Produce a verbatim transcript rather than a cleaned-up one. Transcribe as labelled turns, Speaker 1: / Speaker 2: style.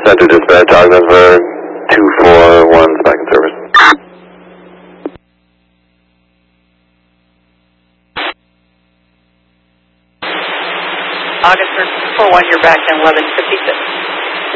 Speaker 1: Center Dispatch, Ogdensburg, two four one, back in service.
Speaker 2: Ogdensburg, four one, you're back in eleven fifty-six.